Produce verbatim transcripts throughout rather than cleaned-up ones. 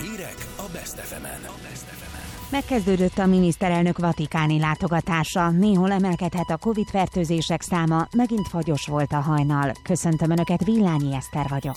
Hírek a Best ef emen. Megkezdődött a miniszterelnök vatikáni látogatása. Néhol emelkedhet a Covid-fertőzések száma, megint fagyos volt a hajnal. Köszöntöm Önöket, Villányi Eszter vagyok.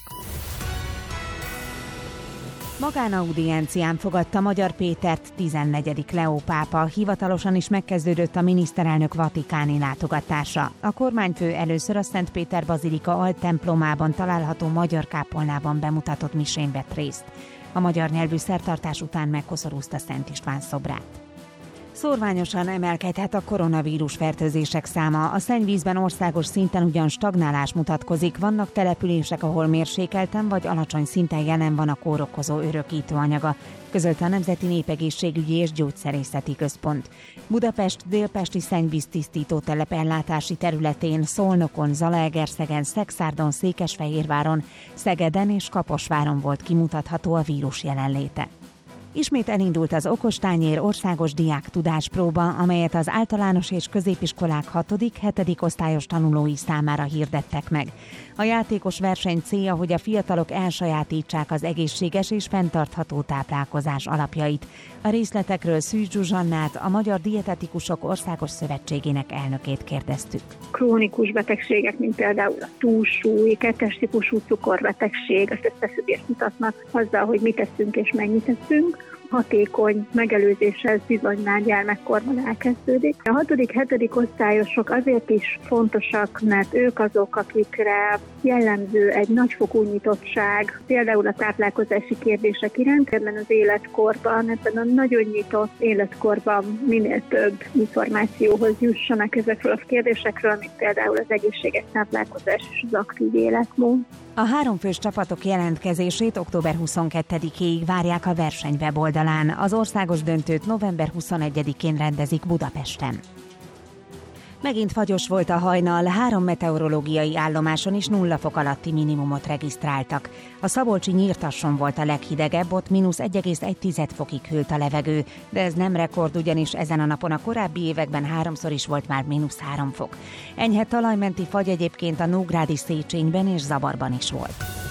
Magánaudiencián fogadta Magyar Pétert tizennegyedik Leó pápa, hivatalosan is megkezdődött a miniszterelnök vatikáni látogatása. A kormányfő először a Szent Péter bazilika altemplomában található magyar kápolnában bemutatott misén vett részt. A magyar nyelvű szertartás után megkoszorúzta Szent István szobrát. Szórványosan emelkedhet a koronavírus fertőzések száma. A szennyvízben országos szinten ugyan stagnálás mutatkozik, vannak települések, ahol mérsékelten vagy alacsony szinten jelen van a kórokozó örökítő anyaga, közölte a Nemzeti Népegészségügyi és Gyógyszerészeti Központ. Budapest délpesti szennyvíztisztító telep ellátási területén, Szolnokon, Zalaegerszegen, Szekszárdon, Székesfehérváron, Szegeden és Kaposváron volt kimutatható a vírus jelenléte. Ismét elindult az okostányér országos diák tudáspróba, amelyet az általános és középiskolák hatodik-hetedik osztályos tanulói számára hirdettek meg. A játékos verseny célja, hogy a fiatalok elsajátítsák az egészséges és fenntartható táplálkozás alapjait. A részletekről Szűcs Zsuzsannát, a Magyar Dietetikusok Országos Szövetségének elnökét kérdeztük. Krónikus betegségek, mint például a túlsúly, kettes típusú cukorbetegség, azt összefüggést mutatnak azzal, hogy mit teszünk és mennyit teszünk. Hatékony megelőzéssel bizony már gyermekkorban elkezdődik. A hatodik-hetedik osztályosok azért is fontosak, mert ők azok, akikre jellemző egy nagyfokú nyitottság, például a táplálkozási kérdések iránt, ebben az életkorban, ebben a nagyon nyitott életkorban minél több információhoz jussanak ezekről a kérdésekről, mint például az egészséges táplálkozás és az aktív életmód. A háromfős csapatok jelentkezését október huszonkettedikéig várják a verseny weboldalán. Az országos döntőt november huszonegyedikén rendezik Budapesten. Megint fagyos volt a hajnal, három meteorológiai állomáson is nulla fok alatti minimumot regisztráltak. A szabolcsi Nyírtasson volt a leghidegebb, ott mínusz egy egész egy fokig hűlt a levegő, de ez nem rekord, ugyanis ezen a napon a korábbi években háromszor is volt már mínusz három fok. Enyhe talajmenti fagy egyébként a nógrádi Széchenyben és Zabarban is volt.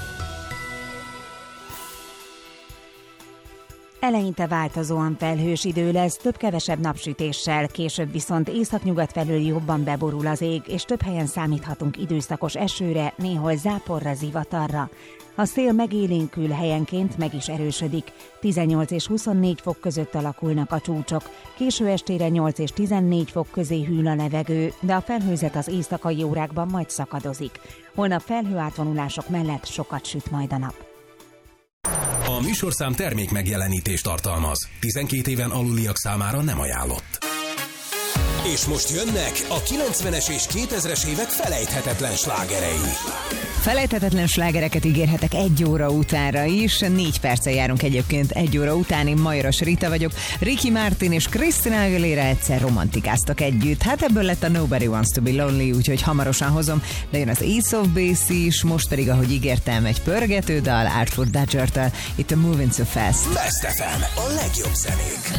Eleinte változóan felhős idő lesz, több-kevesebb napsütéssel, később viszont északnyugat felől jobban beborul az ég, és több helyen számíthatunk időszakos esőre, néhol záporra, zivatarra. A szél megélénkül, helyenként meg is erősödik. tizennyolc és huszonnégy fok között alakulnak a csúcsok. Késő estére nyolc és tizennégy fok közé hűl a levegő, de a felhőzet az éjszakai órákban majd szakadozik. Holnap felhőátvonulások mellett sokat süt majd a nap. A műsorszám termék megjelenítést tartalmaz. tizenkét éven aluliak számára nem ajánlott. És most jönnek a kilencvenes és kétezres évek felejthetetlen slágerei. Felejthetetlen slágereket ígérhetek egy óra utánra is. Négy perccel járunk egyébként egy óra után. Én Majoras Rita vagyok. Ricky Martin és Christina Aguilera egyszer romantikáztak együtt. Hát ebből lett a Nobody Wants to be Lonely, úgyhogy hamarosan hozom. De jön az Ace of Base is, most pedig, ahogy ígértem, egy pörgető dal Artful Dodger-től. Itt a Moving So Fast. Best ef em, a legjobb zenék.